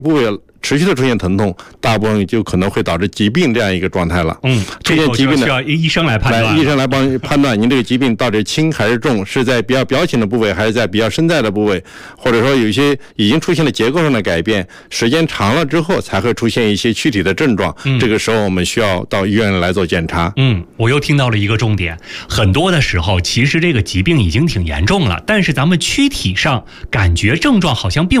部位持续的出现疼痛，大部分就可能会导致疾病这样一个状态了。出现疾病的需要医生来判断， 医生来帮判断您这个疾病到底轻还是重，是在比较表浅的部位，还是在比较深在的部位，或者说有一些已经出现了结构上的改变，时间长了之后才会出现一些躯体的症状。这个时候我们需要到医院来做检查。 我又听到了一个重点，很多的时候其实这个疾病已经挺严重了，但是咱们躯体上感觉症状好像并